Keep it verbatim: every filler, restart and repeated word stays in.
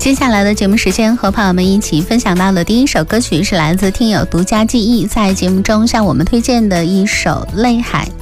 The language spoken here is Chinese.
接下来的节目时间，和朋友们一起分享到的第一首歌曲是来自听友独家记忆在节目中向我们推荐的一首《泪海》。